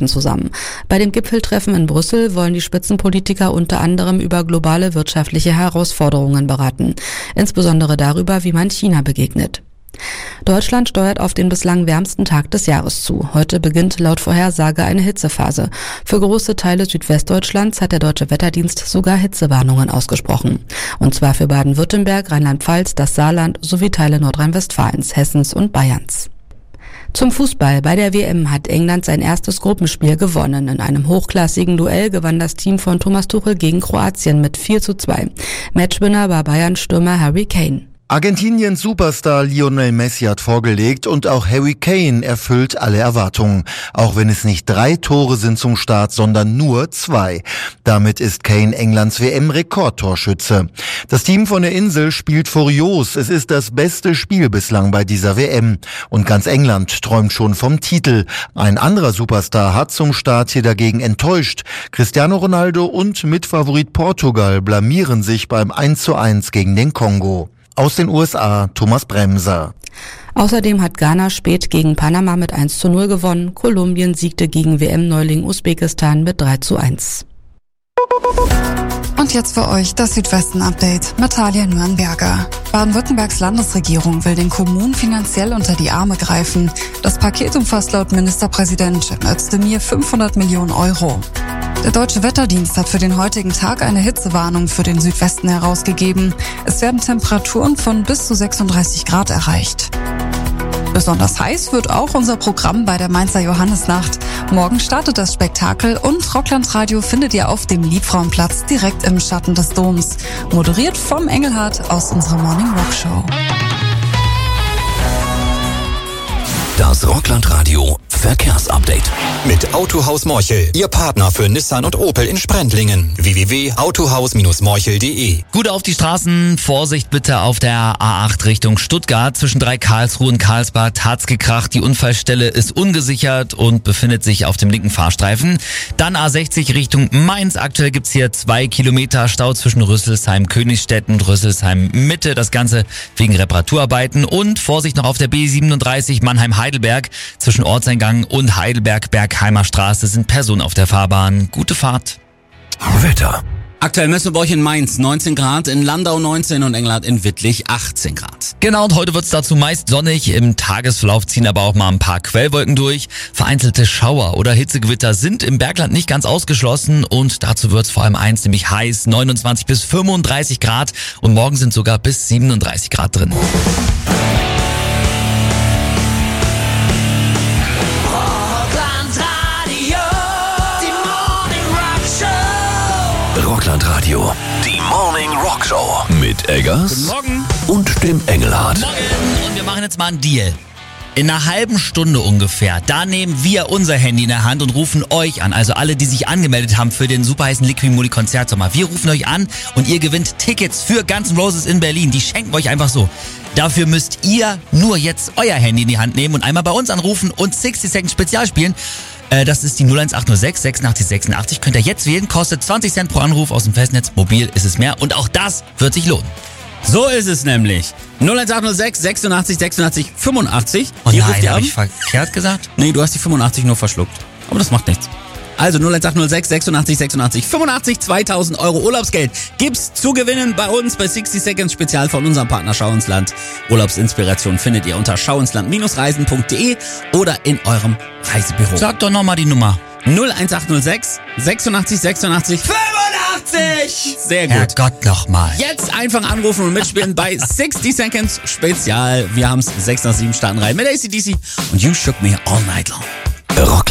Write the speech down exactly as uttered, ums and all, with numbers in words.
Mitgliedstaaten zusammen. Bei dem Gipfeltreffen in Brüssel wollen die Spitzenpolitiker unter anderem über globale wirtschaftliche Herausforderungen beraten, insbesondere darüber, wie man China begegnet. Deutschland steuert auf den bislang wärmsten Tag des Jahres zu. Heute beginnt laut Vorhersage eine Hitzephase. Für große Teile Südwestdeutschlands hat der Deutsche Wetterdienst sogar Hitzewarnungen ausgesprochen. Und zwar für Baden-Württemberg, Rheinland-Pfalz, das Saarland sowie Teile Nordrhein-Westfalens, Hessens und Bayerns. Zum Fußball. Bei der W M hat England sein erstes Gruppenspiel gewonnen. In einem hochklassigen Duell gewann das Team von Thomas Tuchel gegen Kroatien mit vier zu zwei. Matchwinner war Bayern-Stürmer Harry Kane. Argentiniens Superstar Lionel Messi hat vorgelegt und auch Harry Kane erfüllt alle Erwartungen. Auch wenn es nicht drei Tore sind zum Start, sondern nur zwei. Damit ist Kane Englands W M-Rekordtorschütze. Das Team von der Insel spielt furios. Es ist das beste Spiel bislang bei dieser W M. Und ganz England träumt schon vom Titel. Ein anderer Superstar hat zum Start hier dagegen enttäuscht. Cristiano Ronaldo und Mitfavorit Portugal blamieren sich beim eins zu eins gegen den Kongo. Aus den U S A, Thomas Bremser. Außerdem hat Ghana spät gegen Panama mit eins zu null gewonnen. Kolumbien siegte gegen W M-Neuling Usbekistan mit drei zu eins. Und jetzt für euch das Südwesten-Update mit Talia Nürnberger. Baden-Württembergs Landesregierung will den Kommunen finanziell unter die Arme greifen. Das Paket umfasst laut Ministerpräsident Cem Özdemir fünfhundert Millionen Euro. Der Deutsche Wetterdienst hat für den heutigen Tag eine Hitzewarnung für den Südwesten herausgegeben. Es werden Temperaturen von bis zu sechsunddreißig Grad erreicht. Besonders heiß wird auch unser Programm bei der Mainzer Johannisnacht. Morgen startet das Spektakel und Rocklandradio findet ihr auf dem Liebfrauenplatz direkt im Schatten des Doms. Moderiert vom Engelhardt aus unserer Morning Rock Show. Das Rocklandradio Verkehrsupdate. Mit Autohaus Morchel, Ihr Partner für Nissan und Opel in Sprendlingen. w w w punkt autohaus morchel punkt de. Gut auf die Straßen, Vorsicht bitte auf der A acht Richtung Stuttgart. Zwischen drei Karlsruhe und Karlsbad hat's gekracht. Die Unfallstelle ist ungesichert und befindet sich auf dem linken Fahrstreifen. Dann A sechzig Richtung Mainz. Aktuell gibt's hier zwei Kilometer Stau zwischen Rüsselsheim, Königstetten und Rüsselsheim Mitte. Das Ganze wegen Reparaturarbeiten. Und Vorsicht noch auf der B siebenunddreißig Mannheim-Heidelberg. Zwischen Ortseingang und Heidelberg-Bergheimer Straße sind Personen auf der Fahrbahn. Gute Fahrt. Wetter. Aktuell messen wir bei euch in Mainz neunzehn Grad, in Landau neunzehn und Engelhardt in Wittlich achtzehn Grad. Genau, und heute wird's dazu meist sonnig. Im Tagesverlauf ziehen aber auch mal ein paar Quellwolken durch. Vereinzelte Schauer oder Hitzegewitter sind im Bergland nicht ganz ausgeschlossen und dazu wird's vor allem eins, nämlich heiß, neunundzwanzig bis fünfunddreißig Grad und morgen sind sogar bis siebenunddreißig Grad drin. Rocklandradio, die Morning Rock Show mit Eggers Guten Morgen. und dem Engelhardt. Morgen. Und wir machen jetzt mal einen Deal. In einer halben Stunde ungefähr, da nehmen wir unser Handy in der Hand und rufen euch an. Also alle, die sich angemeldet haben für den super heißen Liquimoli Konzertsommer. Wir rufen euch an und ihr gewinnt Tickets für Guns N' Roses in Berlin. Die schenken wir euch einfach so. Dafür müsst ihr nur jetzt euer Handy in die Hand nehmen und einmal bei uns anrufen und sechzig Second Spezial spielen. Das ist die null eins acht null sechs sechsundachtzig sechsundachtzig. Könnt ihr jetzt wählen, kostet zwanzig Cent pro Anruf aus dem Festnetz. Mobil ist es mehr und auch das wird sich lohnen. So ist es nämlich. null eins acht null sechs sechsundachtzig sechsundachtzig fünfundachtzig. Oh Hier nein, ruft ihr habe an. ich verkehrt gesagt? Nee, du hast die fünfundachtzig nur verschluckt. Aber das macht nichts. Also null eins acht null sechs sechsundachtzig sechsundachtzig fünfundachtzig, zweitausend Euro Urlaubsgeld gibt's zu gewinnen bei uns bei sechzig Seconds Spezial von unserem Partner Schau ins Land. Urlaubsinspiration findet ihr unter schau ins land reisen punkt de oder in eurem Reisebüro. Sag doch nochmal die Nummer. null eins acht null sechs sechsundachtzig sechsundachtzig fünfundachtzig. Sehr gut. Herrgott nochmal. Jetzt einfach anrufen und mitspielen bei sechzig Seconds Spezial. Wir haben's sechs nach sieben starten rein mit A C D C und You Shook Me All Night Long. Rock